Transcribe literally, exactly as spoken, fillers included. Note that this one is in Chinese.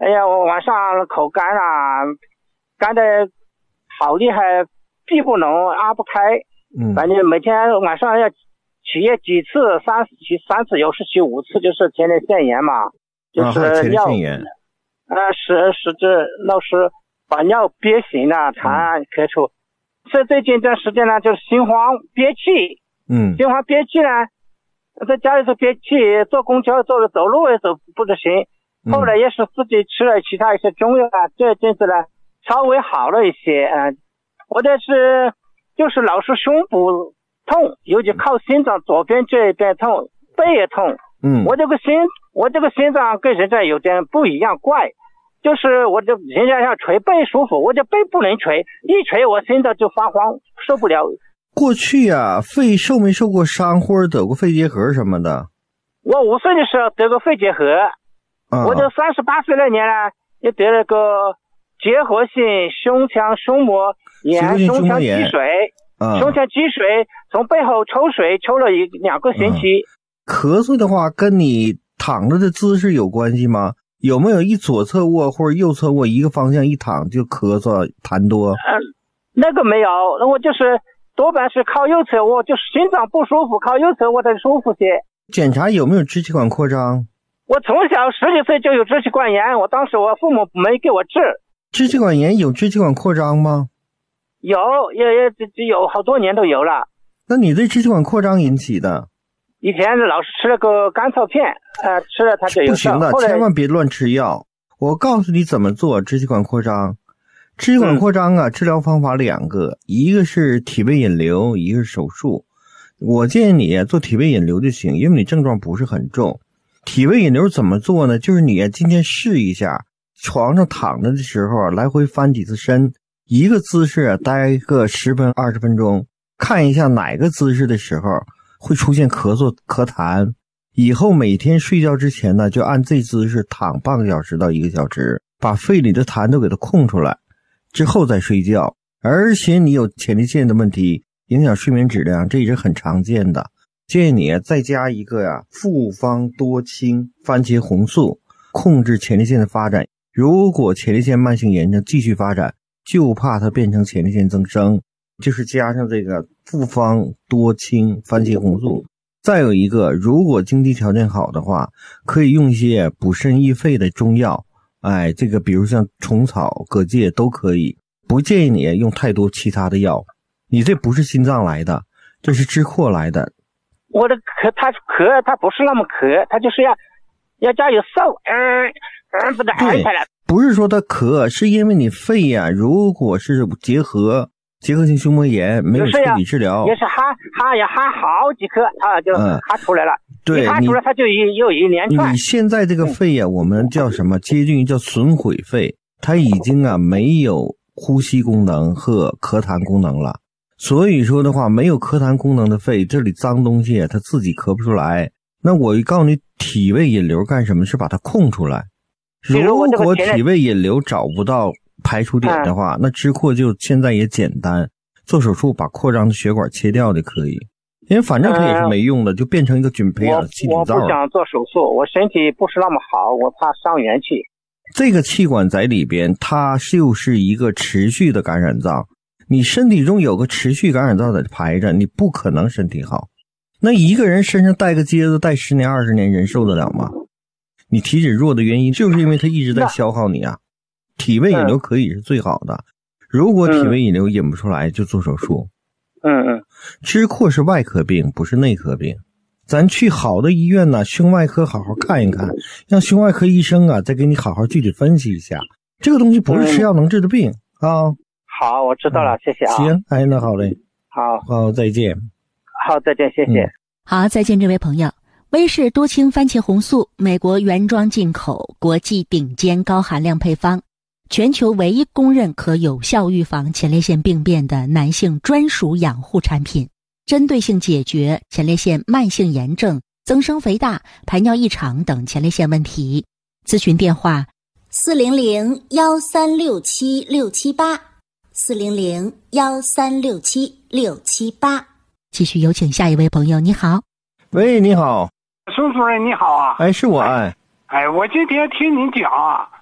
哎呀，我晚上口干啊，干的好厉害，闭不能，拉不开。嗯，反正每天晚上要起夜几次，三次起三次，有时起五次，就是前列腺炎嘛，就是尿，呃，使使这老是把尿憋醒了，痰咳出。这最近一段时间呢，就是心慌憋气，嗯，心慌憋气呢，在家里头憋气，坐公交走走路也走不得行。后来也是自己吃了其他一些中药啊，这阵子呢稍微好了一些，嗯、呃，我这是就是老是胸部痛，尤其靠心脏左边这一边痛，背也痛，嗯，我这个心我这个心脏跟人家有点不一样，怪，就是我这人家要捶背舒服，我这背不能捶，一捶我心脏就发慌，受不了。 过去啊，肺受没受过伤或者得过肺结核什么的？ 我五岁的时候得过肺结核。啊、我这三十八岁那年呢，也得了个结核性胸腔胸膜炎、胸腔积水、啊、胸腔积水，从背后抽水抽了一两个星期、 啊。咳嗽的话，跟你躺着的姿势有关系吗？有没有一左侧卧或者右侧卧一个方向一躺就咳嗽痰多？ 嗯，那个没有，我就是多半是靠右侧卧，就是心脏不舒服，靠右侧卧才舒服些。 检查有没有支气管扩张？ 我从小十几岁就有支气管炎，我当时我父母没给我治。 支气管炎有支气管扩张吗？ 有，也也有好多年都有了。 那你对支气管扩张引起的？ 以前老是吃了个甘草片，呃，吃了它就有效。 不行的，千万别乱吃药。我告诉你怎么做支气管扩张。支气管扩张啊，嗯、治疗方法两个，一个是体位引流，一个是手术。我建议你做体位引流就行，因为你症状不是很重。体位引流怎么做呢？就是你今天试一下，床上躺着的时候来回翻几次身，一个姿势待个十分二十分钟，看一下哪个姿势的时候会出现咳嗽咳痰。以后每天睡觉之前呢，就按这姿势躺半个小时到一个小时，把肺里的痰都给它空出来，之后再睡觉。而且你有前列腺的问题，影响睡眠质量，这也是很常见的。建议你再加一个呀，复方多清番茄红素，控制前列腺的发展。如果前列腺慢性炎症继续发展，就怕它变成前列腺增生，就是加上这个复方多清番茄红素。再有一个，如果经济条件好的话，可以用一些补肾益肺的中药，哎，这个比如像虫草、蛤蚧都可以。不建议你用太多其他的药，你这不是心脏来的，这是支扩来的。 我的咳，他咳，他不是那么咳，他就是要要加有嗽，嗯嗯，不得喊起来。 不是说他咳，是因为你肺呀、啊，如果是结核、结核性胸膜炎，没有彻底治疗， 也是哈哈呀哈好几颗啊，就哈出来了。嗯、 对， 哈出来它就一又一连串。 你现在这个肺呀、啊，我们叫什么？接近于叫损毁肺，它已经啊没有呼吸功能和咳痰功能了。所以说的话，没有咳痰功能的肺，这里脏东西它自己咳不出来。那我告诉你，体位引流干什么？是把它空出来。如果体位引流找不到排除点的话，嗯、那支扩就现在也简单，做手术把扩张的血管切掉就可以。因为反正它也是没用的，嗯、就变成一个菌培养的气体灶。 我不想做手术，我身体不是那么好，我怕伤元气。 这个气管在里边，它就是一个持续的感染灶。你身体中有个持续感染灶在排着，你不可能身体好。那一个人身上带个疖子带十年二十年，人受得了吗？你体质弱的原因就是因为它一直在消耗你啊。体位引流可以是最好的，如果体位引流引不出来，就做手术。 嗯嗯。 支扩是外科病，不是内科病。咱去好的医院呢，胸外科好好看一看，让胸外科医生啊再给你好好具体分析一下。这个东西不是吃药能治的病、嗯、啊。 好，我知道了，嗯、谢谢啊。 行，哎，那好嘞。 好， 好，再见。 好，再见，谢谢。嗯、 好，再见，这位朋友。威士多清番茄红素，美国原装进口，国际顶尖高含量配方，全球唯一公认可有效预防前列腺病变的男性专属养护产品，针对性解决前列腺慢性炎症、增生肥大、排尿异常等前列腺问题。咨询电话： 四零零幺三六七六七八，四零零幺三六七六七八。 继续有请下一位朋友，你好。 喂，你好。 孙主任你好啊。 哎，是我哎。 哎，我今天听您讲啊，